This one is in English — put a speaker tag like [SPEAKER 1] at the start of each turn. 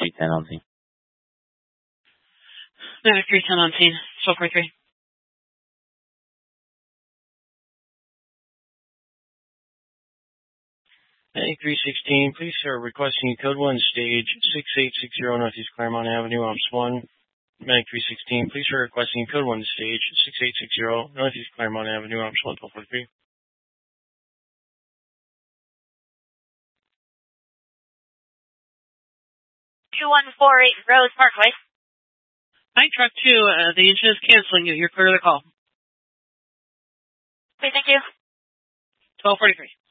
[SPEAKER 1] 310 on scene.
[SPEAKER 2] Medic 310 on scene. 1243.
[SPEAKER 3] Medic 316, please sir, requesting code 1 stage 6860 Northeast Claremont Avenue, OPS 1. Medic 316, please sir, requesting code 1 stage 6860 Northeast Claremont Avenue, OPS 1, 1243.
[SPEAKER 4] 2148 Rose Parkway.
[SPEAKER 2] Hi, truck 2. The engine is canceling you. You're clear of the call.
[SPEAKER 4] Okay, thank you.
[SPEAKER 2] 1243.